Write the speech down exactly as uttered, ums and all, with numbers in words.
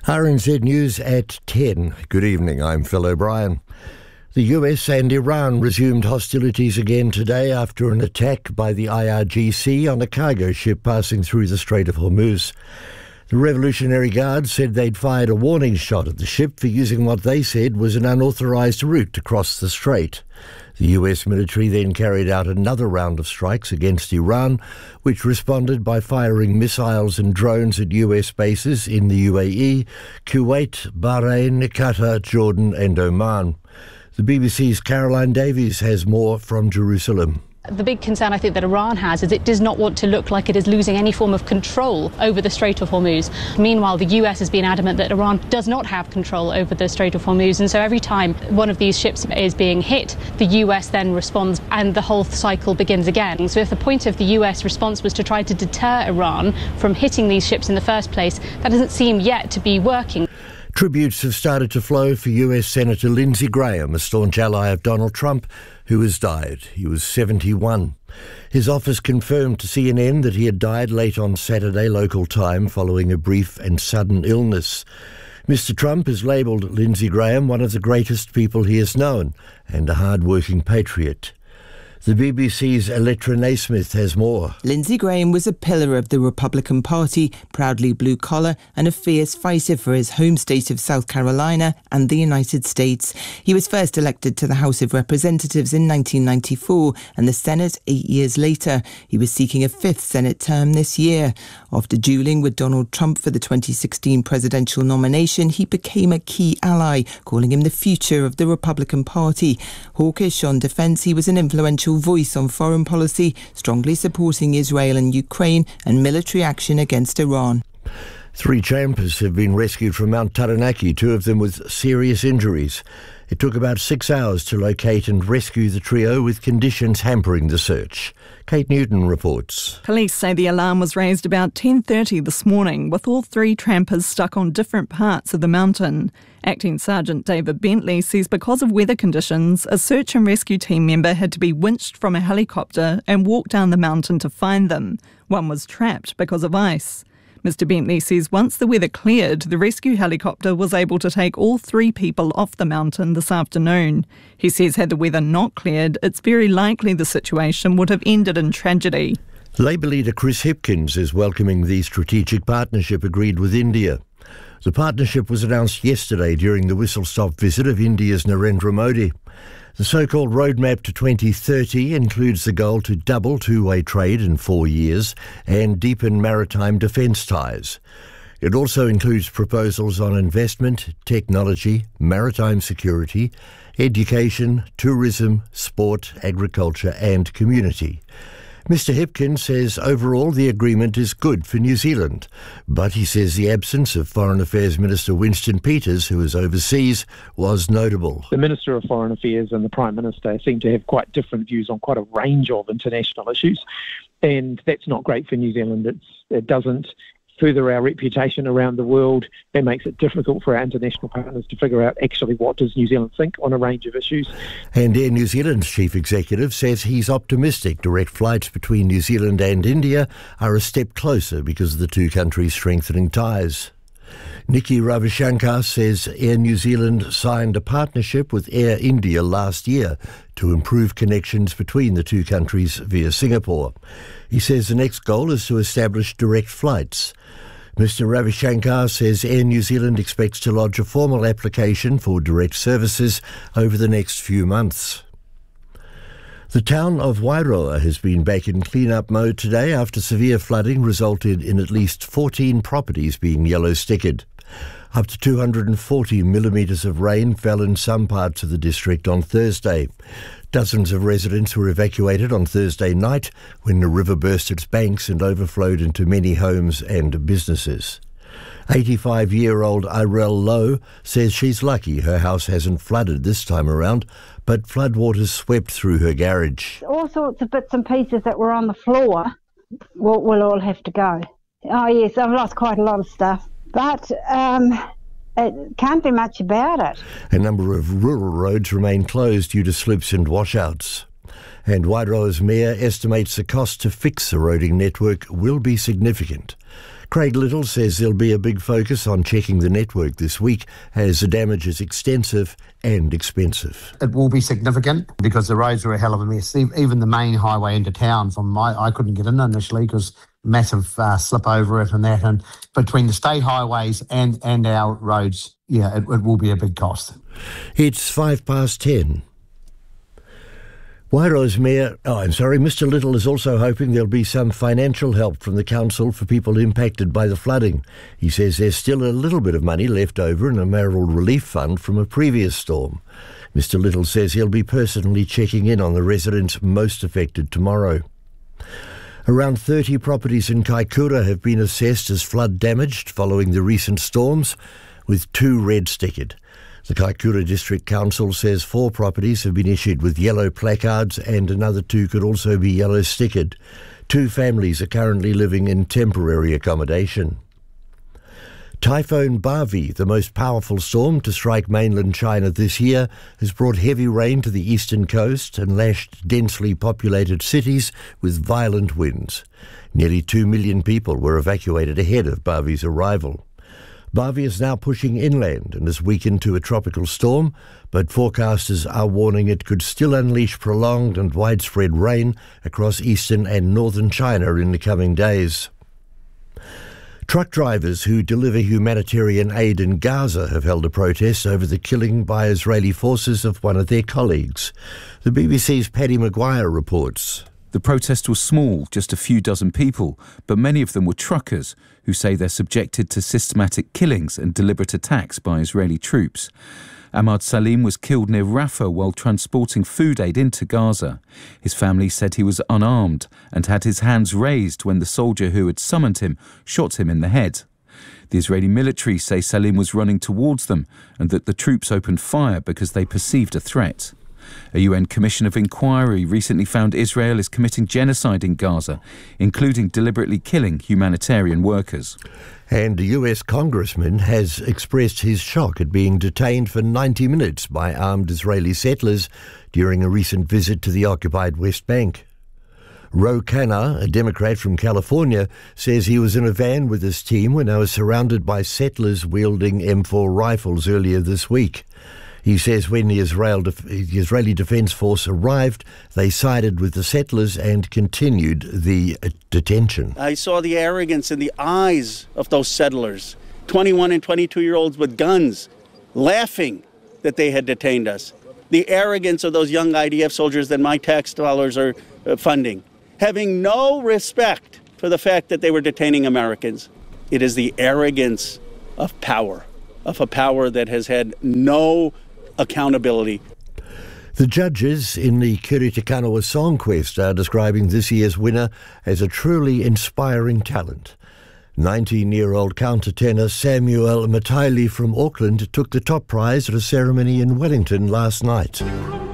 R N Z News at ten. Good evening, I'm Phil O'Brien. The U S and Iran resumed hostilities again today after an attack by the I R G C on a cargo ship passing through the Strait of Hormuz. The Revolutionary Guard said they'd fired a warning shot at the ship for using what they said was an unauthorised route to cross the strait. The U S military then carried out another round of strikes against Iran, which responded by firing missiles and drones at U S bases in the U A E, Kuwait, Bahrain, Qatar, Jordan and Oman. The B B C's Caroline Davies has more from Jerusalem. The big concern I think that Iran has is it does not want to look like it is losing any form of control over the Strait of Hormuz. Meanwhile, the U S has been adamant that Iran does not have control over the Strait of Hormuz, and so every time one of these ships is being hit, the U S then responds and the whole cycle begins again. So if the point of the U S response was to try to deter Iran from hitting these ships in the first place, that doesn't seem yet to be working. Tributes have started to flow for U S Senator Lindsey Graham, a staunch ally of Donald Trump, who has died. He was seventy-one. His office confirmed to C N N that he had died late on Saturday local time following a brief and sudden illness. Mister Trump has labelled Lindsey Graham one of the greatest people he has known and a hard-working patriot. The B B C's Electra Naismith has more. Lindsey Graham was a pillar of the Republican Party, proudly blue-collar and a fierce fighter for his home state of South Carolina and the United States. He was first elected to the House of Representatives in nineteen ninety-four and the Senate eight years later. He was seeking a fifth Senate term this year. After duelling with Donald Trump for the twenty sixteen presidential nomination, he became a key ally, calling him the future of the Republican Party. Hawkish on defence, he was an influential voice on foreign policy, strongly supporting Israel and Ukraine and military action against Iran. Three campers have been rescued from Mount Taranaki, two of them with serious injuries. It took about six hours to locate and rescue the trio, with conditions hampering the search. Kate Newton reports. Police say the alarm was raised about ten thirty this morning, with all three trampers stuck on different parts of the mountain. Acting Sergeant David Bentley says because of weather conditions, a search and rescue team member had to be winched from a helicopter and walk down the mountain to find them. One was trapped because of ice. Mister Bentley says once the weather cleared, the rescue helicopter was able to take all three people off the mountain this afternoon. He says had the weather not cleared, it's very likely the situation would have ended in tragedy. Labour leader Chris Hipkins is welcoming the strategic partnership agreed with India. The partnership was announced yesterday during the whistle-stop visit of India's Narendra Modi. The so-called roadmap to twenty thirty includes the goal to double two-way trade in four years and deepen maritime defence ties. It also includes proposals on investment, technology, maritime security, education, tourism, sport, agriculture and community. Mister Hipkins says overall the agreement is good for New Zealand, but he says the absence of Foreign Affairs Minister Winston Peters, who is overseas, was notable. The Minister of Foreign Affairs and the Prime Minister seem to have quite different views on quite a range of international issues, and that's not great for New Zealand. It's, it doesn't further our reputation around the world. That makes it difficult for our international partners to figure out actually what does New Zealand think on a range of issues. And Air New Zealand's chief executive says he's optimistic direct flights between New Zealand and India are a step closer because of the two countries strengthening ties. Nikki Ravishankar says Air New Zealand signed a partnership with Air India last year to improve connections between the two countries via Singapore. He says the next goal is to establish direct flights. Mister Ravishankar says Air New Zealand expects to lodge a formal application for direct services over the next few months. The town of Wairoa has been back in clean-up mode today after severe flooding resulted in at least fourteen properties being yellow-stickered. Up to two hundred forty millimetres of rain fell in some parts of the district on Thursday. Dozens of residents were evacuated on Thursday night when the river burst its banks and overflowed into many homes and businesses. eighty-five-year-old Irel Lowe says she's lucky her house hasn't flooded this time around, but floodwaters swept through her garage. All sorts of bits and pieces that were on the floor will, will all have to go. Oh yes, I've lost quite a lot of stuff, but um, it can't be much about it. A number of rural roads remain closed due to slips and washouts. And Wairoa's mayor estimates the cost to fix the roading network will be significant. Craig Little says there'll be a big focus on checking the network this week as the damage is extensive and expensive. It will be significant because the roads are a hell of a mess. Even the main highway into town, from my, I couldn't get in initially because massive uh, slip over it and that. And between the state highways and, and our roads, yeah, it, it will be a big cost. It's five past ten. Wairo's Mayor, oh, I'm sorry, Mister Little is also hoping there'll be some financial help from the council for people impacted by the flooding. He says there's still a little bit of money left over in a mayoral relief fund from a previous storm. Mister Little says he'll be personally checking in on the residents most affected tomorrow. Around thirty properties in Kaikoura have been assessed as flood damaged following the recent storms, with two red-stickered. The Kaikoura District Council says four properties have been issued with yellow placards and another two could also be yellow stickered. Two families are currently living in temporary accommodation. Typhoon Bavi, the most powerful storm to strike mainland China this year, has brought heavy rain to the eastern coast and lashed densely populated cities with violent winds. Nearly two million people were evacuated ahead of Bavi's arrival. Bavi is now pushing inland and has weakened to a tropical storm, but forecasters are warning it could still unleash prolonged and widespread rain across eastern and northern China in the coming days. Truck drivers who deliver humanitarian aid in Gaza have held a protest over the killing by Israeli forces of one of their colleagues. The B B C's Paddy Maguire reports. The protest was small, just a few dozen people, but many of them were truckers who say they're subjected to systematic killings and deliberate attacks by Israeli troops. Ahmad Salim was killed near Rafah while transporting food aid into Gaza. His family said he was unarmed and had his hands raised when the soldier who had summoned him shot him in the head. The Israeli military say Salim was running towards them and that the troops opened fire because they perceived a threat. A U N Commission of Inquiry recently found Israel is committing genocide in Gaza, including deliberately killing humanitarian workers. And a U S congressman has expressed his shock at being detained for ninety minutes by armed Israeli settlers during a recent visit to the occupied West Bank. Ro Khanna, a Democrat from California, says he was in a van with his team when they were surrounded by settlers wielding M four rifles earlier this week. He says when the, Israel def- the Israeli Defense Force arrived, they sided with the settlers and continued the uh, detention. I saw the arrogance in the eyes of those settlers, twenty-one and twenty-two-year-olds with guns, laughing that they had detained us. The arrogance of those young I D F soldiers that my tax dollars are uh, funding, having no respect for the fact that they were detaining Americans. It is the arrogance of power, of a power that has had no accountability. The judges in the Kiri Te Kanawa Song Quest are describing this year's winner as a truly inspiring talent. nineteen-year-old countertenor Samuel Mataili from Auckland took the top prize at a ceremony in Wellington last night.